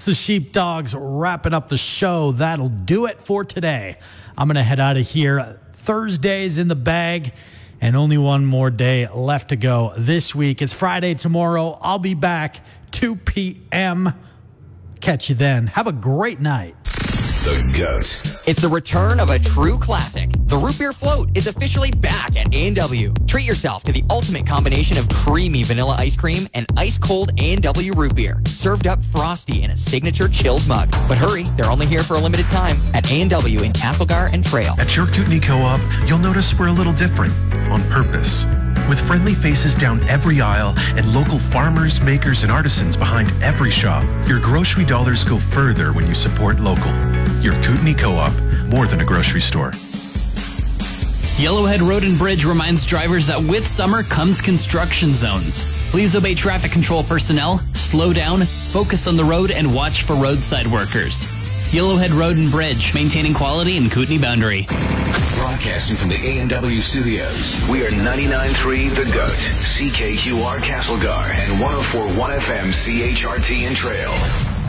It's the Sheepdogs wrapping up the show. That'll do it for today. I'm going to head out of here. Thursday's in the bag, and only one more day left to go this week. It's Friday tomorrow. I'll be back 2 p.m. Catch you then. Have a great night. The GOAT. It's the return of a true classic. The Root Beer Float is officially back at A&W. Treat yourself to the ultimate combination of creamy vanilla ice cream and ice-cold A&W root beer, served up frosty in a signature chilled mug. But hurry, they're only here for a limited time at A&W in Castlegar and Trail. At your Kootenai Co-op, you'll notice we're a little different on purpose. With friendly faces down every aisle and local farmers, makers, and artisans behind every shop, your grocery dollars go further when you support local. Your Kootenai Co-op, more than a grocery store. Yellowhead Road and Bridge reminds drivers that with summer comes construction zones. Please obey traffic control personnel, slow down, focus on the road, and watch for roadside workers. Yellowhead Road and Bridge, maintaining quality in Kootenai Boundary. Broadcasting from the A&W studios, we are 99.3 The GOAT, CKQR Castlegar, and 104.1 FM CHRT in Trail.